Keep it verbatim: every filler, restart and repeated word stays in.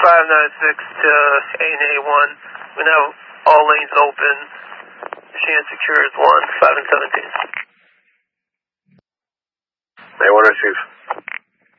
five nine six to eight eight one. We now have all lanes open. Cheyenne secures one, five and seventeen. May one receive.